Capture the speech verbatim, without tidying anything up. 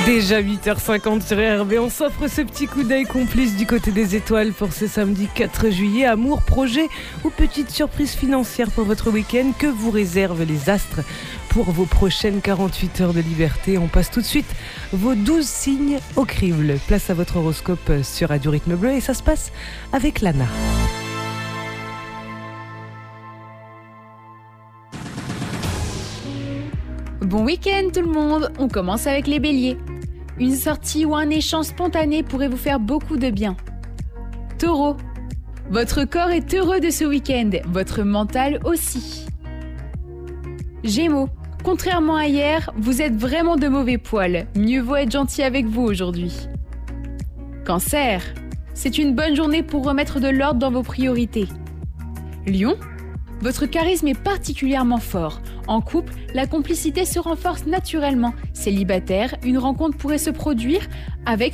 Déjà huit heures cinquante sur R B, on s'offre ce petit coup d'œil complice du côté des étoiles pour ce samedi quatre juillet. Amour, projet ou petite surprise financière pour votre week-end, que vous réservent les astres pour vos prochaines quarante-huit heures de liberté? On passe tout de suite vos douze signes au crible. Place à votre horoscope sur Radio Rythme Bleu et ça se passe avec Lana. Bon week-end tout le monde, on commence avec les béliers. Une sortie ou un échange spontané pourrait vous faire beaucoup de bien. Taureau, votre corps est heureux de ce week-end, votre mental aussi. Gémeaux, contrairement à hier, vous êtes vraiment de mauvais poils, mieux vaut être gentil avec vous aujourd'hui. Cancer, c'est une bonne journée pour remettre de l'ordre dans vos priorités. Lion, votre charisme est particulièrement fort. En couple, la complicité se renforce naturellement. Célibataire, une rencontre pourrait se produire avec